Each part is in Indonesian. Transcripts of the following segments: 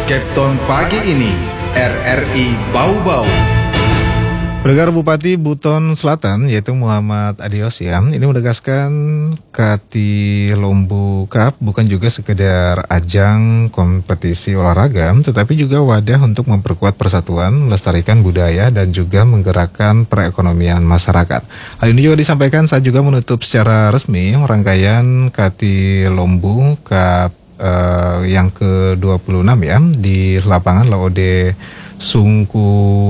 Kepton pagi ini, RRI Bau-Bau. Pendengar Bupati Buton Selatan yaitu Muhammad Adios ya, ini menegaskan Kati Lombu Cup bukan juga sekedar ajang kompetisi olahraga, tetapi juga wadah untuk memperkuat persatuan, melestarikan budaya dan juga menggerakkan perekonomian masyarakat. Hal ini juga disampaikan saat juga menutup secara resmi rangkaian Kati Lombu Cup yang ke-26 ya di lapangan Laode Sungku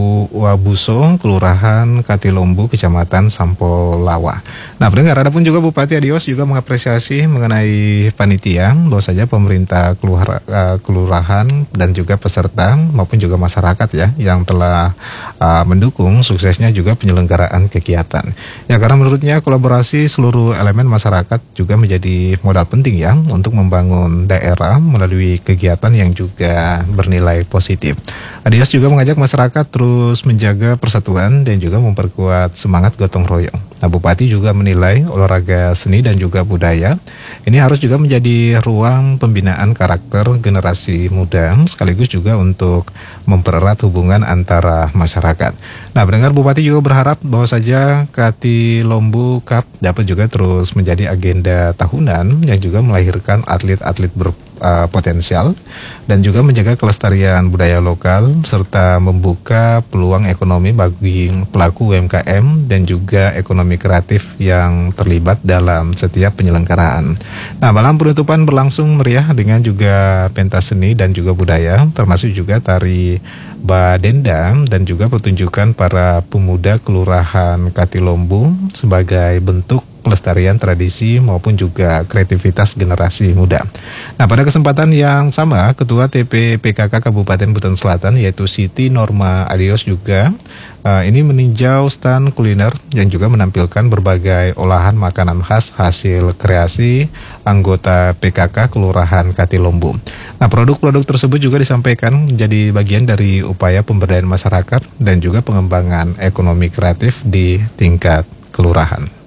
Wabuso, Kelurahan Katilombu, Kecamatan Sampolawa. Nah, pendengar, adapun juga Bupati Adios juga mengapresiasi mengenai panitia, bahwa saja pemerintah kelurahan dan juga peserta maupun juga masyarakat ya yang telah mendukung suksesnya juga penyelenggaraan kegiatan. Ya, karena menurutnya kolaborasi seluruh elemen masyarakat juga menjadi modal penting ya untuk membangun daerah melalui kegiatan yang juga bernilai positif. Adios juga mengajak masyarakat terus menjaga persatuan dan juga memperkuat semangat gotong royong. Nah, Bupati juga menilai olahraga seni dan juga budaya ini harus juga menjadi ruang pembinaan karakter generasi muda sekaligus juga untuk mempererat hubungan antara masyarakat. Nah, pendengar, Bupati juga berharap bahwa saja Kati Lombu Cup dapat juga terus menjadi agenda tahunan yang juga melahirkan atlet-atlet berpotensial dan juga menjaga kelestarian budaya lokal serta membuka peluang ekonomi bagi pelaku UMKM dan juga ekonomi kreatif yang terlibat dalam setiap penyelenggaraan. Nah, malam penutupan berlangsung meriah dengan juga pentas seni dan juga budaya, termasuk juga tari badenda dan juga pertunjukan para pemuda Kelurahan Katilombu sebagai bentuk pelestarian tradisi maupun juga kreativitas generasi muda. Nah, pada kesempatan yang sama, Ketua TPPKK Kabupaten Buton Selatan yaitu Siti Norma Adios juga ini meninjau stand kuliner yang juga menampilkan berbagai olahan makanan khas hasil kreasi anggota PKK Kelurahan Katilombu. Nah, produk-produk tersebut juga disampaikan menjadi bagian dari upaya pemberdayaan masyarakat dan juga pengembangan ekonomi kreatif di tingkat kelurahan.